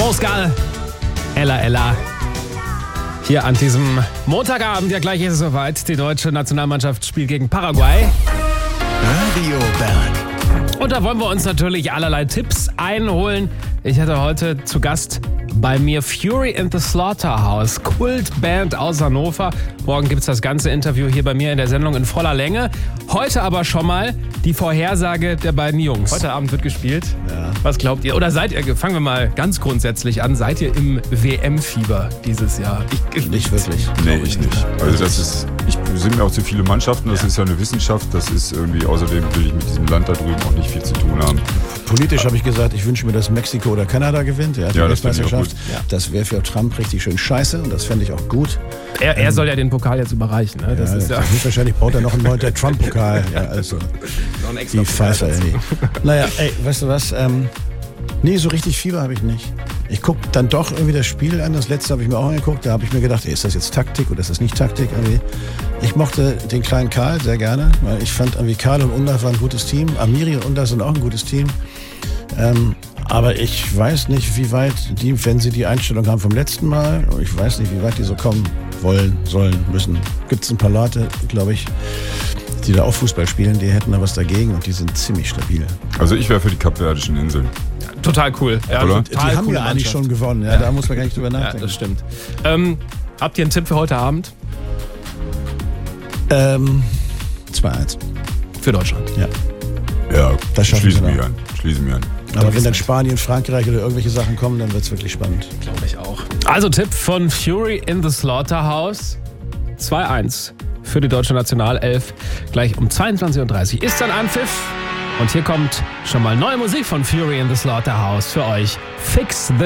Moskal, Ella Ella. Hier an diesem Montagabend, ja gleich ist es soweit, die deutsche Nationalmannschaft spielt gegen Paraguay. Radio Berg. Und da wollen wir uns natürlich allerlei Tipps einholen. Ich hatte heute zu Gast bei mir Fury in the Slaughterhouse, Kultband aus Hannover. Morgen gibt es das ganze Interview hier bei mir in der Sendung in voller Länge. Heute aber schon mal die Vorhersage der beiden Jungs. Heute Abend wird gespielt. Ja. Was glaubt ihr? Oder seid ihr, fangen wir mal ganz grundsätzlich an, seid ihr im WM-Fieber dieses Jahr? Nicht wirklich. Nee, ich nicht. Also wir sind mir auch zu viele Mannschaften, das ist ja eine Wissenschaft, das ist irgendwie, außerdem will ich mit diesem Land da drüben auch nicht viel zu tun haben. Politisch habe ich gesagt, ich wünsche mir, dass Mexiko oder Kanada gewinnt. Ja, das finde ich auch gut. Das wäre für Trump richtig schön scheiße und das fände ich auch gut. Er soll ja den Pokal jetzt überreichen. Ne? Das ist wahrscheinlich baut er noch einen neuen Trump-Pokal. Ja, also, die Pfeife, ey. Naja, ey, weißt du was? Nee, so richtig Fieber habe ich nicht. Ich gucke dann doch irgendwie das Spiel an. Das letzte habe ich mir auch angeguckt. Da habe ich mir gedacht, ey, ist das jetzt Taktik oder ist das nicht Taktik? Irgendwie. Ich mochte den kleinen Karl sehr gerne, weil ich fand, irgendwie Karl und Undaf waren ein gutes Team. Amiri und Undaf sind auch ein gutes Team. Aber ich weiß nicht, wie weit die, wenn sie die Einstellung haben vom letzten Mal, ich weiß nicht, wie weit die so kommen wollen, sollen, müssen. Gibt es ein paar Leute, glaube ich, die da auch Fußball spielen, die hätten da was dagegen und die sind ziemlich stabil. Also ich wäre für die Kapverdischen Inseln. Ja, total cool. Ja, oder? Die haben ja eigentlich schon gewonnen, ja, da muss man gar nicht drüber nachdenken. Ja, das stimmt. Habt ihr einen Tipp für heute Abend? 2-1. Für Deutschland? Ja. Ja, das schließen wir an. Aber wenn dann Spanien, Frankreich oder irgendwelche Sachen kommen, dann wird es wirklich spannend. Glaube ich auch. Also Tipp von Fury in the Slaughterhouse. 2-1 für die deutsche Nationalelf. Gleich um 22.30 Uhr ist dann Anpfiff. Und hier kommt schon mal neue Musik von Fury in the Slaughterhouse für euch. Fix the